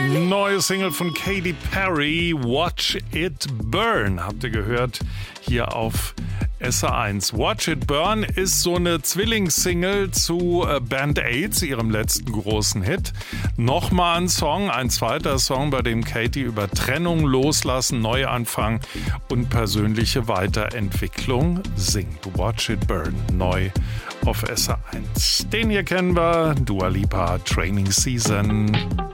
Neue Single von Katy Perry, Watch It Burn, habt ihr gehört, hier auf SR1. Watch It Burn ist so eine Zwillingssingle zu Band AIDS, ihrem letzten großen Hit. Nochmal ein Song, ein zweiter Song, bei dem Katy über Trennung, Loslassen, Neuanfang und persönliche Weiterentwicklung singt. Watch It Burn, neu auf SR1. Den hier kennen wir, Dua Lipa, Training Season.